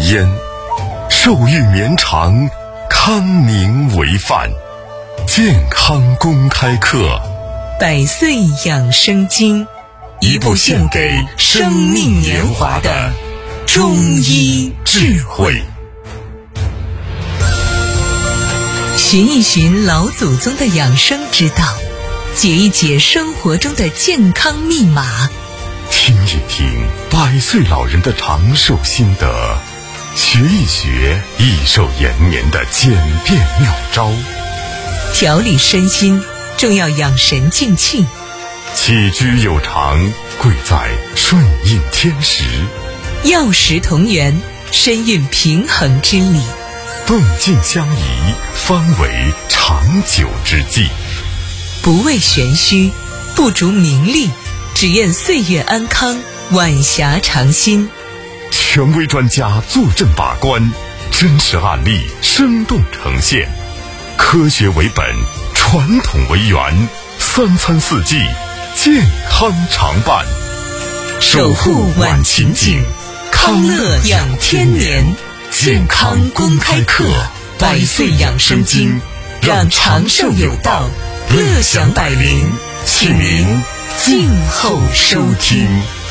烟，寿育绵长，康宁为范。健康公开课， 百岁养生经， 一部献给生命年华的中医智慧。 寻一寻老祖宗的养生之道，解一解生活中的健康密码， 听一听百岁老人的长寿心得，学一学益寿延年的简便妙招。 调理身心，重要养神静气。 起居有常，贵在顺应天时。 药食同源，深蕴平衡之理。 动静相宜，方为长久之计。 不为玄虚，不逐名利，只愿岁月安康，晚霞长新。 权威专家坐镇把关，真实案例生动呈现。科学为本，传统为源，三餐四季，健康常伴。守护晚晴景，康乐养天年。健康公开课，百岁养生经，让长寿有道，乐享百龄，请您静候收听。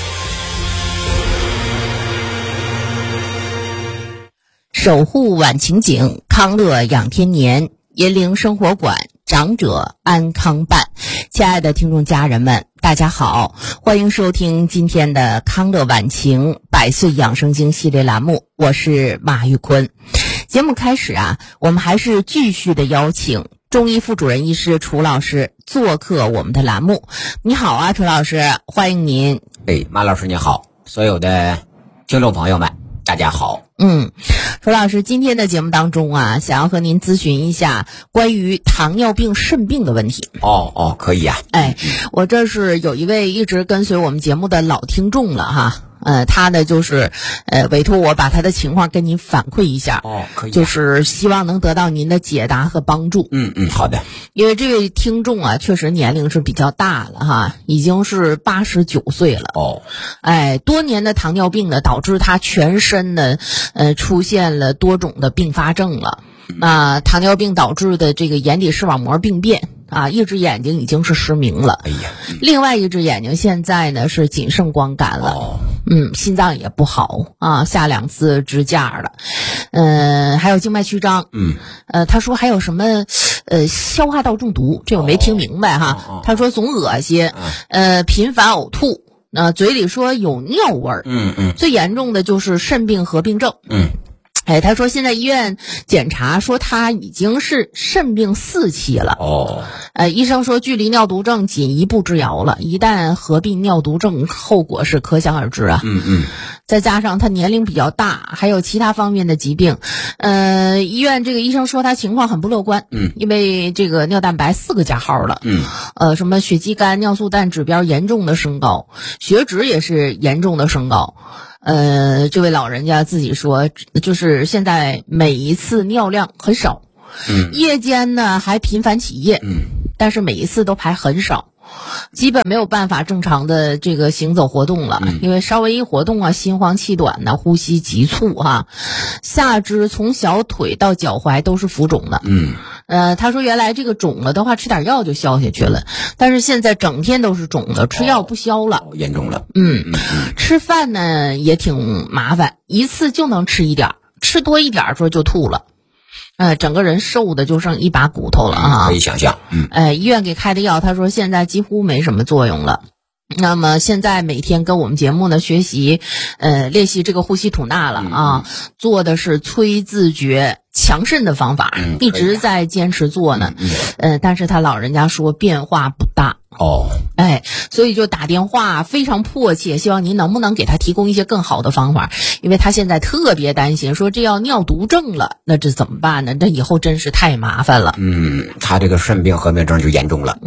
守护晚晴景，康乐养天年，银陵生活馆，长者安康办。亲爱的听众家人们，大家好，欢迎收听今天的康乐晚晴百岁养生经系列栏目，我是马玉坤。节目开始我们还是继续的邀请中医副主任医师楚老师做客我们的栏目。你好楚老师，欢迎您。 马老师你好，所有的听众朋友们大家好。 楚老师，今天的节目当中想要和您咨询一下关于糖尿病肾病的问题。 可以我这是有一位一直跟随我们节目的老听众了他呢就是委托我把他的情况跟您反馈一下。 可以就是希望能得到您的解答和帮助。 好的。 因为这位听众确实年龄是比较大了已经是89岁了。多年的糖尿病呢，导致他全身呢出现了多种的并发症了。糖尿病导致的这个眼底视网膜病变一只眼睛已经是失明了。另外一只眼睛现在呢是仅剩光感了。心脏也不好下2次支架了。还有静脉曲张。他说还有什么消化道中毒，这我没听明白他说总恶心，频繁呕吐，嘴里说有尿味儿。最严重的就是肾病合并症。他说现在医院检查说他已经是肾病4期了。医生说距离尿毒症仅1步之遥了，一旦合并尿毒症，后果是可想而知再加上他年龄比较大，还有其他方面的疾病。医院这个医生说他情况很不乐观。因为这个尿蛋白4个加号了。什么血肌酐、尿素氮指标严重的升高，血脂也是严重的升高。这位老人家自己说，就是现在每一次尿量很少。夜间呢还频繁起夜。但是每一次都排很少，基本没有办法正常的这个行走活动了。因为稍微一活动心慌气短呼吸急促下肢从小腿到脚踝都是浮肿的。他说原来这个肿了的话吃点药就消下去了，但是现在整天都是肿的，吃药不消了。 严重了。 吃饭呢也挺麻烦，一次就能吃一点，吃多一点说就吐了。整个人瘦的就剩一把骨头了可以想象。 医院给开的药，他说现在几乎没什么作用了。那么现在每天跟我们节目呢学习练习这个呼吸吐纳了做的是催自觉强肾的方法。一直在坚持做呢。但是他老人家说变化不大。所以就打电话非常迫切，希望您能不能给他提供一些更好的方法，因为他现在特别担心，说这要尿毒症了，那这怎么办呢？这以后真是太麻烦了。 他这个肾病合并症就严重了。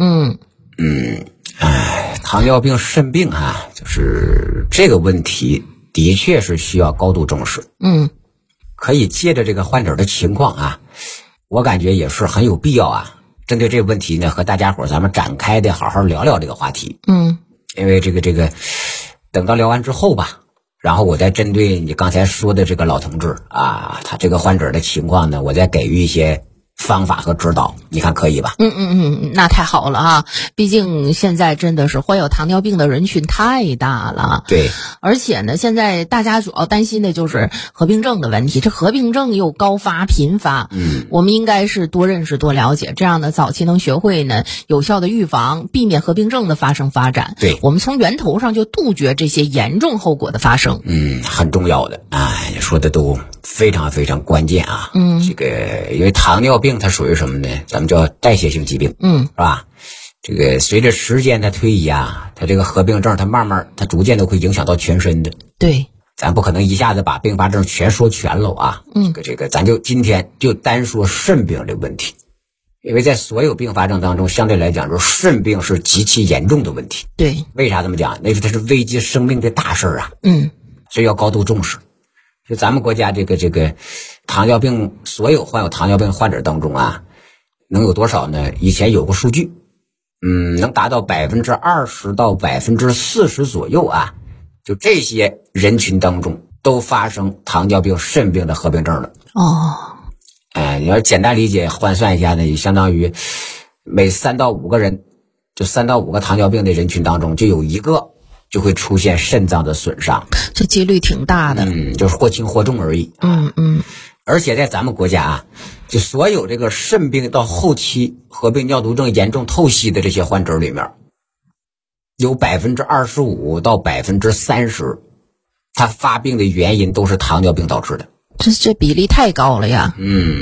糖尿病肾病就是这个问题的确是需要高度重视。可以借着这个患者的情况我感觉也是很有必要针对这个问题呢，和大家伙咱们展开的好好聊聊这个话题。因为这个等到聊完之后吧， 然后我再针对你刚才说的这个老同志啊，他这个患者的情况呢，我再给予一些方法和指导，你看可以吧？ 那太好了啊！毕竟现在真的是患有糖尿病的人群太大了。 对， 而且呢，现在大家主要担心的就是合并症的问题，这合并症又高发频发。我们应该是多认识多了解，这样呢，早期能学会呢有效的预防，避免合并症的发生发展。 对， 我们从源头上就杜绝这些严重后果的发生。 很重要的啊，你说的都非常非常关键啊。这个因为糖尿病它属于什么呢？咱们叫代谢性疾病，是吧？这个随着时间的推移啊，它这个合并症它慢慢它逐渐都会影响到全身的。 对， 咱不可能一下子把并发症全说全了啊。这个咱就今天就单说肾病这个问题，因为在所有并发症当中，相对来讲，说肾病是极其严重的问题。 对， 为啥这么讲？那它是危及生命的大事啊。所以要高度重视。就咱们国家这个糖尿病，所有患有糖尿病患者当中啊，能有多少呢？以前有个数据，能达到20%到40%左右啊。就这些人群当中都发生糖尿病、肾病的合并症了。你要简单理解换算一下呢，也相当于每3到5个人，就3到5个糖尿病的人群当中就有1个就会出现肾脏的损伤， 这几率挺大的。 就是或轻或重而已。而且在咱们国家啊，就所有这个肾病到后期合并尿毒症严重透析的这些患者里面，有25%到30%，他发病的原因都是糖尿病导致的。 这比例太高了呀。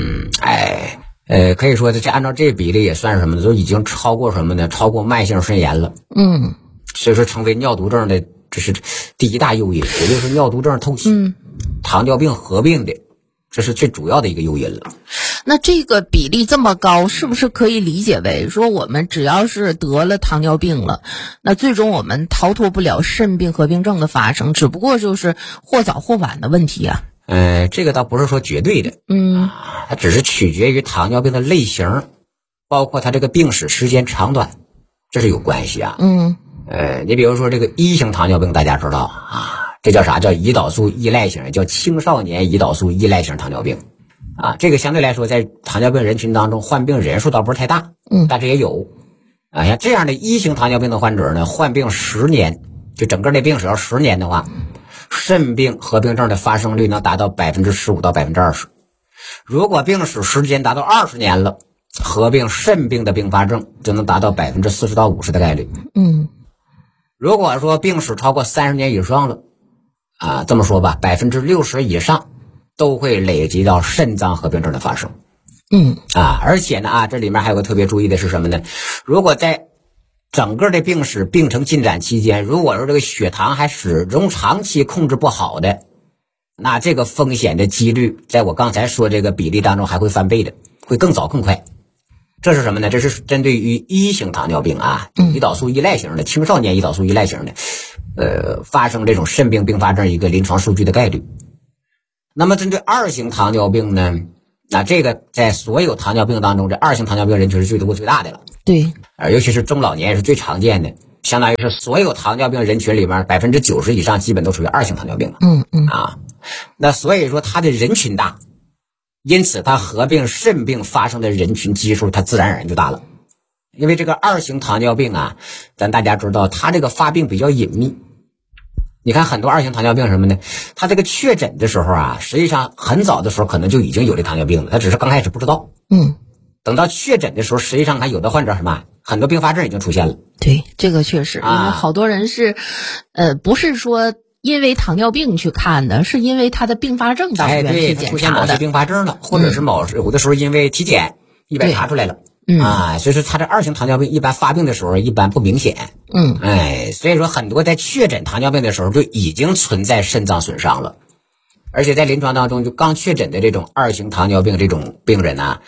可以说这按照这比例也算是什么呢？都已经超过什么呢？超过慢性肾炎了。所以说成为尿毒症的这是第一大诱因，也就是尿毒症透析，糖尿病合并的，这是最主要的一个诱因了。 那这个比例这么高，是不是可以理解为说我们只要是得了糖尿病了，那最终我们逃脱不了肾病合并症的发生，只不过就是或早或晚的问题啊？ 这个倒不是说绝对的，它只是取决于糖尿病的类型，包括它这个病史时间长短，这是有关系啊。你比如说这个1型糖尿病，大家知道啊，这叫啥？叫胰岛素依赖型，叫青少年胰岛素依赖型糖尿病啊。这个相对来说在糖尿病人群当中患病人数倒不是太大，但是也有啊。像这样的1型糖尿病的患者呢，患病10年，就整个的病史要10年的话，肾病合并症的发生率能达到15%到20%。如果病史时间达到20年了，合并肾病的并发症就能达到40%到50%的概率。如果说病史超过30年以上了啊，这么说吧，60%以上都会累积到肾脏合并症的发生。而且呢这里面还有个特别注意的是什么呢？如果在整个的病史病程进展期间，如果说这个血糖还始终长期控制不好的，那这个风险的几率在我刚才说这个比例当中还会翻倍的，会更早更快。这是什么呢？这是针对于1型糖尿病啊，胰岛素依赖型的青少年胰岛素依赖型的发生这种肾病并发症一个临床数据的概率。那么针对2型糖尿病呢，那这个在所有糖尿病当中，这2型糖尿病人群是最多最大的了。 对， 尤其是中老年是最常见的，相当于是所有糖尿病人群里面90%以上基本都属于2型糖尿病了。那所以说它的人群大，因此它合并肾病发生的人群基数它自然而然就大了。因为这个2型糖尿病啊，咱大家知道它这个发病比较隐秘。你看很多2型糖尿病什么呢？它这个确诊的时候啊，实际上很早的时候可能就已经有这糖尿病了，它只是刚开始不知道。等到确诊的时候，实际上看有的患者什么很多并发症已经出现了。 对，这个确实，因为好多人是不是说因为糖尿病去看的，是因为他的并发症到医院去检查的， 出现某些并发症了，或者是有的时候因为体检一般查出来了。所以说他这2型糖尿病一般发病的时候一般不明显。所以说很多在确诊糖尿病的时候就已经存在肾脏损伤了。而且在临床当中，就刚确诊的这种2型糖尿病这种病人啊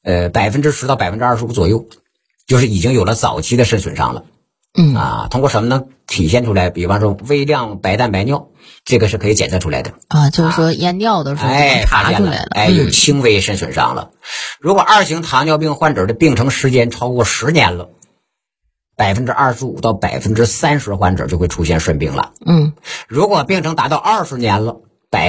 ，10%到25%左右，就是已经有了早期的肾损伤了。通过什么能体现出来？比方说微量白蛋白尿，这个是可以检测出来的就是说验尿的时候查出来了， 有轻微肾损伤了。如果2型糖尿病患者的病程时间超过10年了， 25%到30%患者就会出现肾病了。如果病程达到20年了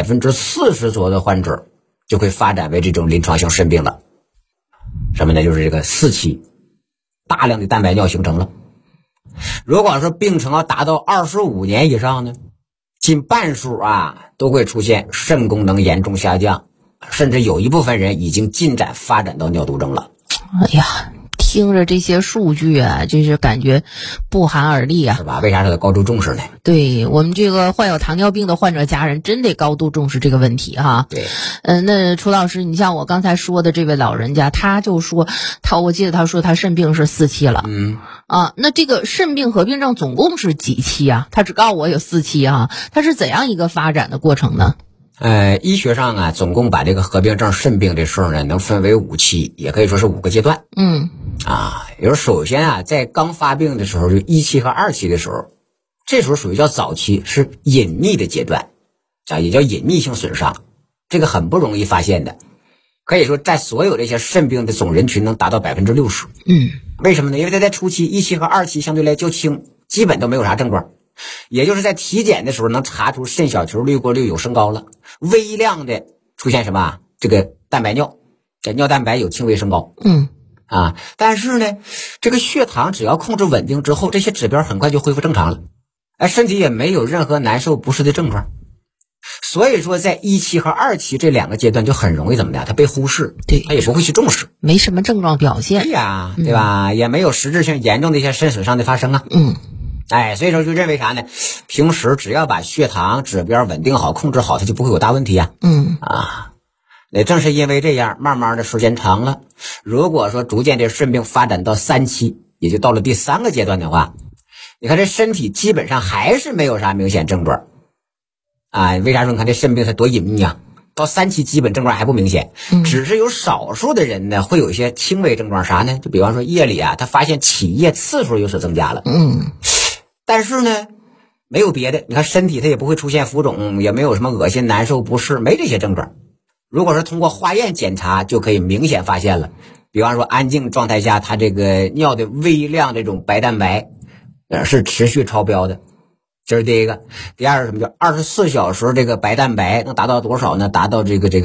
，40%左右的患者就会发展为这种临床性肾病了。什么呢？就是这个4期，大量的蛋白尿形成了。如果说病程要达到25年以上呢，近半数都会出现肾功能严重下降，甚至有一部分人已经进展发展到尿毒症了。 哎呀，听着这些数据就是感觉不寒而栗是吧？为啥说得高度重视呢？ 对，我们这个患有糖尿病的患者家人真得高度重视这个问题哈。 对， 那楚老师，你像我刚才说的这位老人家，他就说我记得他说他肾病是4期了。那这个肾病合并症总共是几期啊？他只告诉我有4期啊，它是怎样一个发展的过程呢？ 医学上总共把这个合并症肾病这事儿呢，能分为5期，也可以说是5个阶段。也就是首先在刚发病的时候，就1期和2期的时候，这时候属于叫早期，是隐秘的阶段，也叫隐秘性损伤，这个很不容易发现的，可以说占所有这些肾病的总人群能达到60%。为什么呢？因为它在初期1期和2期相对来较轻，基本都没有啥症状，也就是在体检的时候能查出肾小球滤过率有升高了，微量的出现什么这个蛋白尿，这尿蛋白有轻微升高。但是呢，这个血糖只要控制稳定之后，这些指标很快就恢复正常了，身体也没有任何难受不适的症状。所以说在1期和2期这2个阶段就很容易怎么的，它被忽视， 对， 它也不会去重视， 没什么症状表现。 对呀，对吧？也没有实质性严重的一些肾损伤的发生啊。所以说就认为啥呢？平时只要把血糖指标稳定好、控制好，它就不会有大问题啊。也正是因为这样，慢慢的时间长了，如果说逐渐这肾病发展到3期，也就到了第3个阶段的话，你看这身体基本上还是没有啥明显症状。为啥说你看这肾病它多隐秘啊？到3期基本症状还不明显，只是有少数的人呢会有一些轻微症状，啥呢？就比方说夜里他发现起夜次数有所增加了。但是呢没有别的，你看身体它也不会出现浮肿，也没有什么恶心难受不适，没这些症状。如果说通过化验检查就可以明显发现了，比方说安静状态下它这个尿的微量这种白蛋白是持续超标的，这是第一个。第二是什么？叫24小时这个白蛋白能达到多少呢？达到这个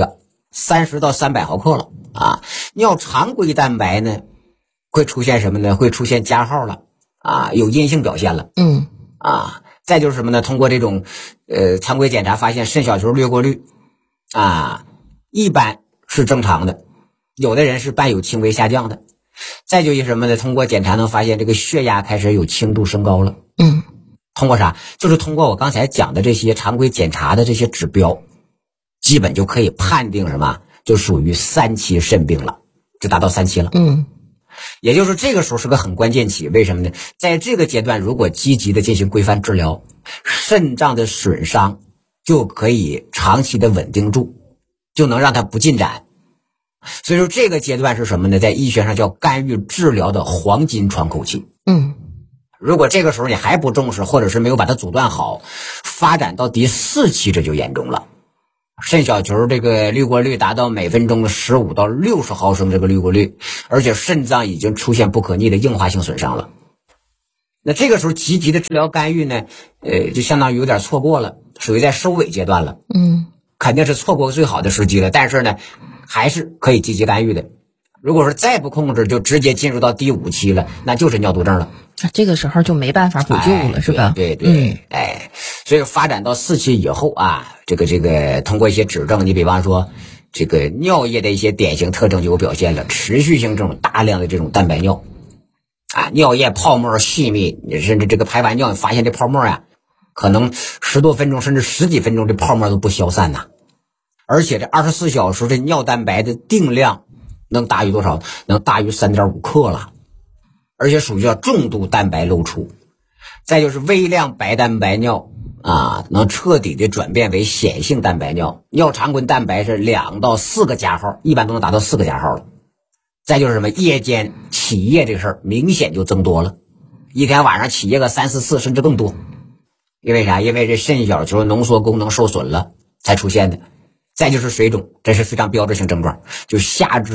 30到300毫克了尿常规蛋白呢会出现什么呢？会出现加号了有阴性表现了。再就是什么呢？通过这种常规检查发现肾小球滤过率一般是正常的，有的人是伴有轻微下降的。再就一什么呢？通过检查能发现这个血压开始有轻度升高了。通过啥？就是通过我刚才讲的这些常规检查的这些指标，基本就可以判定什么？就属于3期肾病了，就达到3期了。也就是这个时候是个很关键期。为什么呢？在这个阶段如果积极的进行规范治疗，肾脏的损伤就可以长期的稳定住，就能让它不进展。所以说这个阶段是什么呢？在医学上叫干预治疗的黄金窗口期。如果这个时候你还不重视，或者是没有把它阻断好，发展到第4期这就严重了。肾小球这个滤过率达到每分钟15到60毫升这个滤过率，而且肾脏已经出现不可逆的硬化性损伤了。那这个时候积极的治疗干预呢就相当于有点错过了，属于在收尾阶段了。肯定是错过最好的时机了，但是呢还是可以积极干预的。如果说再不控制，就直接进入到第5期了，那就是尿毒症了。 这个时候就没办法补救了，是吧？ 对，所以发展到4期以后这个通过一些指证，你比方说这个尿液的一些典型特征就有表现了，持续性这种大量的这种蛋白尿尿液泡沫细密，甚至这个排完尿你发现这泡沫可能10多分钟甚至10几分钟这泡沫都不消散而且这24小时这尿蛋白的定量能大于多少？能大于3.5克了，而且属于叫重度蛋白漏出。再就是微量白蛋白尿能彻底的转变为显性蛋白尿，尿常规蛋白是2到4个加号，一般都能达到4个加号了。再就是什么？夜间起夜这事儿明显就增多了，一天晚上起夜个3、4次甚至更多。因为啥？因为这肾小球浓缩功能受损了才出现的。再就是水肿，这是非常标志性症状，就下肢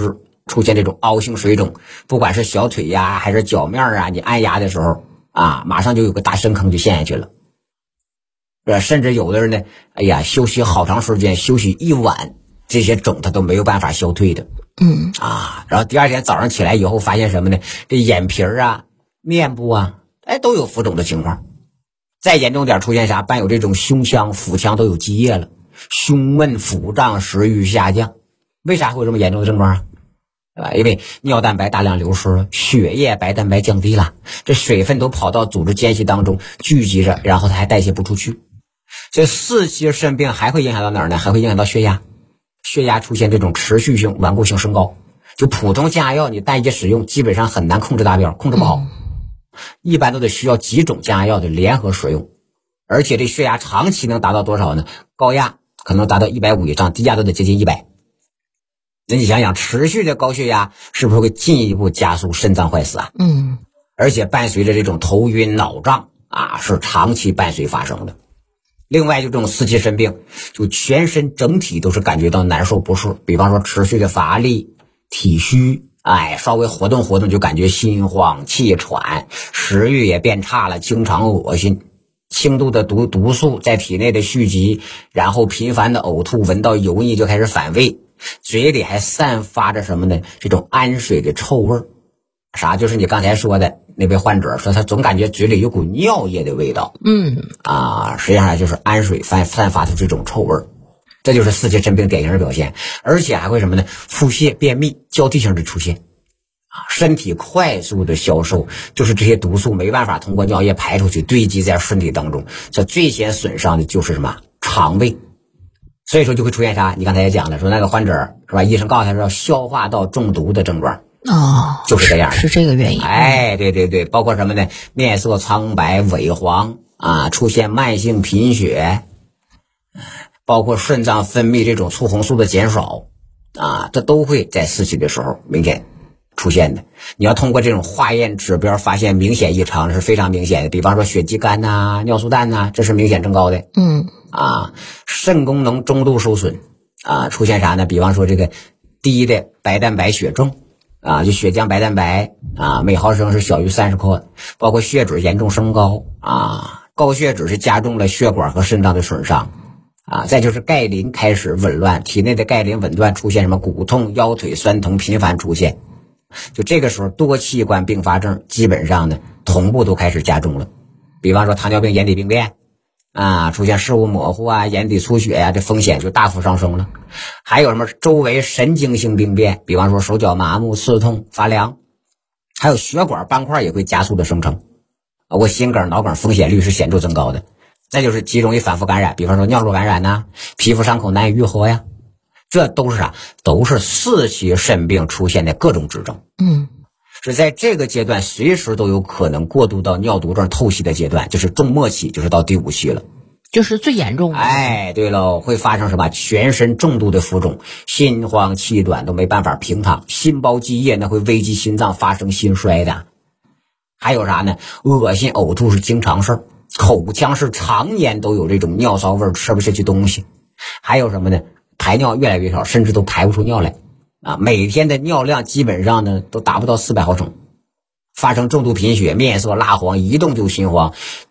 出现这种凹性水肿，不管是小腿呀还是脚面啊，你按压的时候啊，马上就有个大深坑就陷下去了。甚至有的人呢，哎呀，休息好长时间，休息一晚，这些肿它都没有办法消退的。然后第二天早上起来以后发现什么呢？这眼皮啊、面部啊，都有浮肿的情况。再严重点出现啥？伴有这种胸腔、腹腔都有积液了，胸闷、腹胀、食欲下降。为啥会有这么严重的症状啊？对吧？因为尿蛋白大量流失了，血液白蛋白降低了，这水分都跑到组织间隙当中聚集着，然后它还代谢不出去。这四期肾病还会影响到哪儿呢？还会影响到血压，血压出现这种持续性顽固性升高。就普通降压药你单一使用基本上很难控制达标，控制不好，一般都得需要几种降压药的联合使用。而且这血压长期能达到多少呢？高压可能达到150以上，低压都得接近100。那你想想，持续的高血压是不是会进一步加速肾脏坏死啊？而且伴随着这种头晕脑胀啊，是长期伴随发生的。另外就这种四期肾病，就全身整体都是感觉到难受不适，比方说持续的乏力、体虚，稍微活动活动就感觉心慌气喘，食欲也变差了，经常恶心，轻度的毒素在体内的蓄积，然后频繁的呕吐，闻到油腻就开始反胃，嘴里还散发着什么呢？这种氨水的臭味。啥？就是你刚才说的那位患者说他总感觉嘴里有股尿液的味道。实际上就是氨水散发出这种臭味，这就是四期肾病典型的表现。而且还会什么呢？腹泻、便秘、交替性的出现。身体快速的消瘦，就是这些毒素没办法通过尿液排出去，堆积在身体当中。这最先损伤的就是什么？肠胃。所以说就会出现啥？你刚才也讲了，说那个患者是吧？医生告诉他说消化道中毒的症状。就是这样， 是这个原因。 对，包括什么呢？面色苍白、萎黄啊，出现慢性贫血，包括肾脏分泌这种促红素的减少啊，这都会在四期的时候明显出现的。你要通过这种化验指标发现明显异常是非常明显的，比方说血肌酐呐、尿素氮呐，这是明显增高的。肾功能中度受损啊，出现啥呢？比方说这个低的白蛋白血症。就血浆白蛋白每毫升是小于30克，包括血脂严重升高高血脂是加重了血管和肾脏的损伤再就是钙磷开始紊乱，体内的钙磷紊乱出现什么骨痛、腰腿酸痛频繁出现，就这个时候多器官并发症基本上呢同步都开始加重了，比方说糖尿病眼底病变出现视物模糊眼底出血这风险就大幅上升了。还有什么周围神经性病变，比方说手脚麻木、刺痛、发凉，还有血管斑块也会加速的生成，包括心梗、脑梗风险率是显著增高的。再就是极容易反复感染，比方说尿路感染皮肤伤口难以愈合呀，这都是啥？都是四期肾病出现的各种指征。是在这个阶段随时都有可能过渡到尿毒症透析的阶段，就是中末期，就是到第5期了， 就是最严重的。 对了，会发生什么？全身重度的浮肿，心慌气短都没办法平躺，心包积液那会危及心脏发生心衰的。还有啥呢？恶心呕吐是经常事，口腔是常年都有这种尿骚味，吃不下去东西。还有什么呢？排尿越来越少，甚至都排不出尿来每天的尿量基本上呢都达不到400毫升，发生重度贫血，面色蜡黄，一动就心慌，